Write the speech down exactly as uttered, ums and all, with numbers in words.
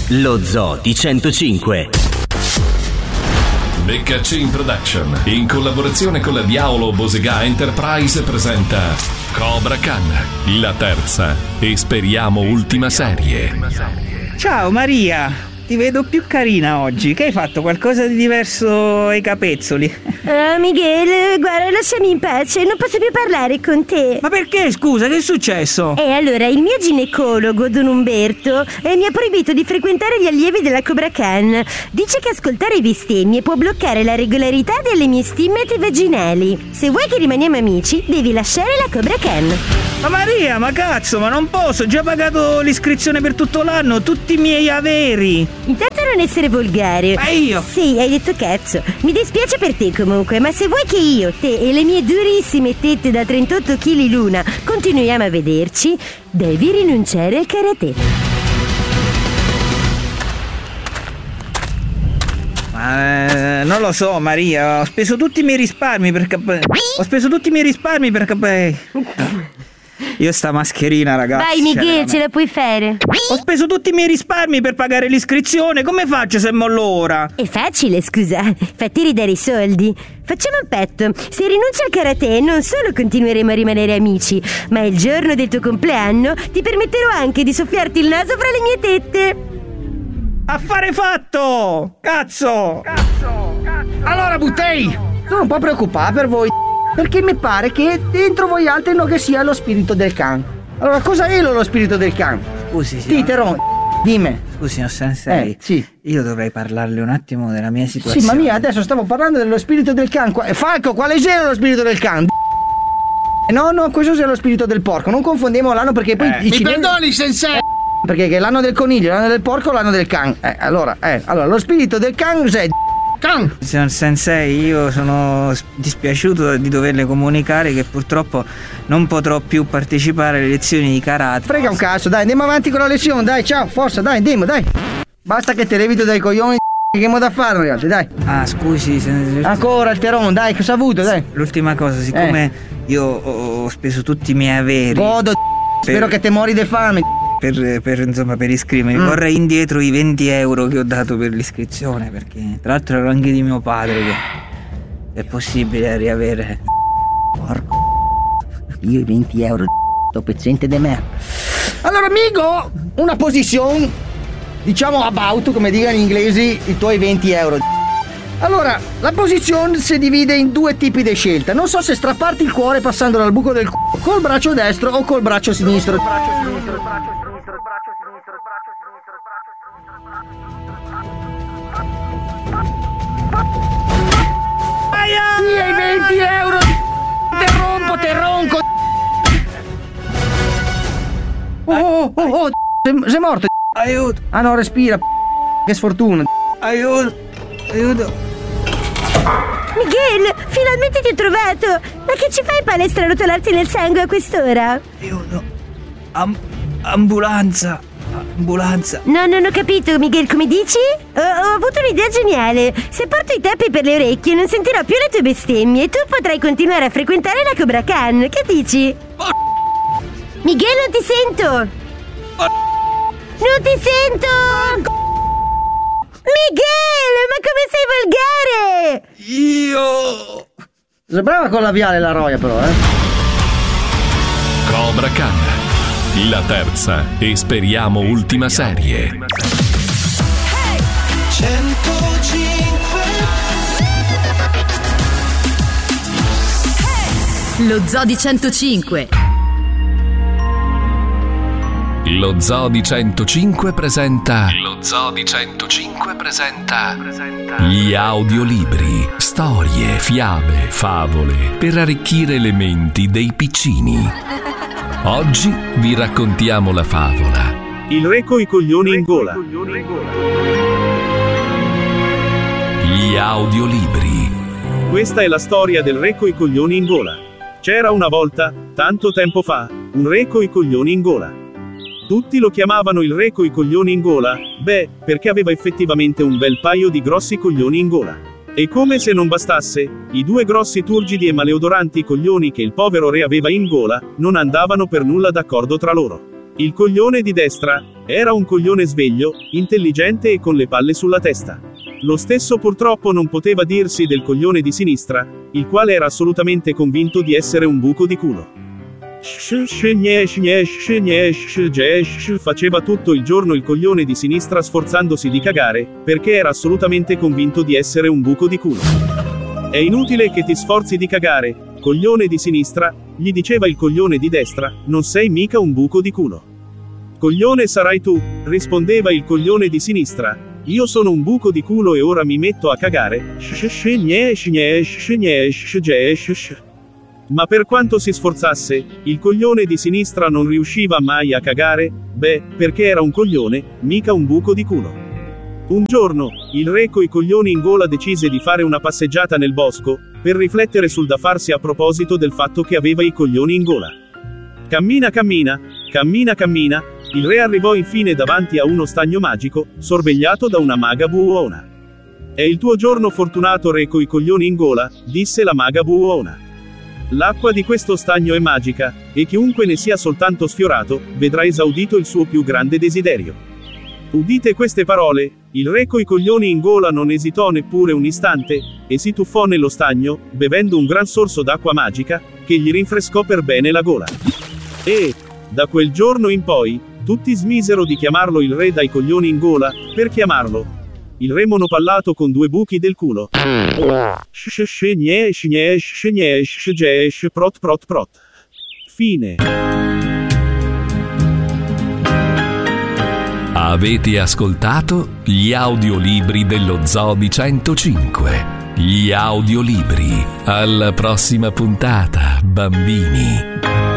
Lo Zoo di centocinque. Beccacin Production, in collaborazione con la Diavolo Bosega Enterprise, presenta Cobra Khan, la terza e speriamo ultima serie. Ciao Maria, ti vedo più carina oggi. Che hai fatto? Qualcosa di diverso ai capezzoli? Ah, Miguel, guarda, lasciami in pace, non posso più parlare con te. Ma perché, scusa, che è successo? E allora, il mio ginecologo, Don Umberto, eh, mi ha proibito di frequentare gli allievi della Cobra Khan. Dice che ascoltare i bestemmie può bloccare la regolarità delle mie stimmate vaginali. Se vuoi che rimaniamo amici, devi lasciare la Cobra Khan. Ma Maria, ma cazzo, ma non posso, ho già pagato l'iscrizione per tutto l'anno, tutti i miei averi. Intanto non essere volgare. Ma io? Sì, hai detto cazzo. Mi dispiace per te comunque, ma se vuoi che io, te e le mie durissime tette da trentotto chili l'una continuiamo a vederci, devi rinunciare al karate. Ma eh, non lo so Maria, ho speso tutti i miei risparmi per cap- Ho speso tutti i miei risparmi per cap- Io sta mascherina, ragazzi. Vai Miguel, ce la puoi fare. Ho speso tutti i miei risparmi per pagare l'iscrizione. Come faccio se mollo ora? È facile, scusa. Fatti ridare i soldi. Facciamo un patto. Se rinunci al karate, non solo continueremo a rimanere amici, ma il giorno del tuo compleanno ti permetterò anche di soffiarti il naso fra le mie tette. Affare fatto! Cazzo! Cazzo! Cazzo! Allora, Buttei, sono un po' preoccupato per voi, perché mi pare che dentro voi altri non che sia lo spirito del Khan. Allora, cosa è lo spirito del Khan? Scusi, signor... Titeron, dimmi. Scusi, signor Sensei. Eh, sì. Io dovrei parlarle un attimo della mia situazione. Sì, ma mia, adesso stavo parlando dello spirito del Khan. Falco, quale era lo spirito del Khan? No, no, questo è lo spirito del porco. Non confondiamo l'anno perché poi... Eh. i Mi cinesi... perdoni, Sensei! Perché che l'anno del coniglio, l'anno del porco, l'anno del Khan. Eh, allora, eh, allora, lo spirito del Khan è... Khan! Signor Sensei, io sono dispiaciuto di doverle comunicare che purtroppo non potrò più partecipare alle lezioni di karate. Frega un cazzo, dai, andiamo avanti con la lezione, dai, ciao, forza, dai, andiamo, dai. Basta che te levito dai coglioni, che mo da fare, ragazzi, dai. Ah, scusi, sen- Ancora il Teron, dai, cosa ha avuto, dai. L'ultima cosa, siccome eh. io ho speso tutti i miei averi. Godo, per... spero che te mori di fame. Per, per insomma per iscrivermi mm. vorrei indietro i venti euro che ho dato per l'iscrizione, perché tra l'altro ero anche di mio padre, che è possibile riavere. Porco, io i venti euro sto pezzente di merda. Allora amico, una posizione, diciamo about, come dicono gli inglesi, i tuoi venti euro. Allora, la posizione si divide in due tipi di scelta. Non so se strapparti il cuore passando dal buco del c***o col braccio destro o col braccio sinistro. Via i venti euro! Te rompo, te ronco! Oh, oh, oh, oh, sei, sei morto! Aiuto! Ah no, respira, che sfortuna! Aiuto! Aiuto! Miguel, finalmente ti ho trovato! Ma che ci fai in palestra a rotolarti nel sangue a quest'ora? Aiuto! Am- ambulanza! Ambulanza! No, non ho capito, Miguel, come dici? Ho, ho avuto un'idea geniale. Se porto i tappi per le orecchie non sentirò più le tue bestemmie e tu potrai continuare a frequentare la Cobra Khan. Che dici? Miguel, non ti sento! Non ti sento! Miguel, ma come sei volgare? Io... Sembrava con labiale la roia però, eh! Cobra Khan, la terza e speriamo ultima serie. Lo Zoo di centocinque. Lo Zoo di centocinque presenta Lo Zoo di centocinque presenta gli audiolibri, storie, fiabe, favole per arricchire le menti dei piccini. Oggi vi raccontiamo la favola Il re coi coglioni in gola. Gli audiolibri. Questa è la storia del re coi coglioni in gola. C'era una volta, tanto tempo fa, un re coi coglioni in gola. Tutti lo chiamavano il re coi coglioni in gola, beh, perché aveva effettivamente un bel paio di grossi coglioni in gola. E come se non bastasse, i due grossi turgidi e maleodoranti coglioni che il povero re aveva in gola, non andavano per nulla d'accordo tra loro. Il coglione di destra era un coglione sveglio, intelligente e con le palle sulla testa. Lo stesso purtroppo non poteva dirsi del coglione di sinistra, il quale era assolutamente convinto di essere un buco di culo. Faceva tutto il giorno il coglione di sinistra sforzandosi di cagare, perché era assolutamente convinto di essere un buco di culo. È inutile che ti sforzi di cagare, coglione di sinistra, gli diceva il coglione di destra, non sei mica un buco di culo. Coglione sarai tu, rispondeva il coglione di sinistra, io sono un buco di culo e ora mi metto a cagare. Ma per quanto si sforzasse, il coglione di sinistra non riusciva mai a cagare, beh, perché era un coglione, mica un buco di culo. Un giorno, il re coi coglioni in gola decise di fare una passeggiata nel bosco, per riflettere sul da farsi a proposito del fatto che aveva i coglioni in gola. Cammina cammina, cammina cammina, il re arrivò infine davanti a uno stagno magico, sorvegliato da una maga buona. È il tuo giorno fortunato re coi coglioni in gola, disse la maga buona. L'acqua di questo stagno è magica, e chiunque ne sia soltanto sfiorato, vedrà esaudito il suo più grande desiderio. Udite queste parole, il re coi coglioni in gola non esitò neppure un istante, e si tuffò nello stagno, bevendo un gran sorso d'acqua magica, che gli rinfrescò per bene la gola. E, da quel giorno in poi, tutti smisero di chiamarlo il re dai coglioni in gola, per chiamarlo il re monopallato con due buchi del culo. Prot prot prot. Fine. Avete ascoltato gli audiolibri dello Zoo di centocinque. Gli audiolibri. Alla prossima puntata, bambini.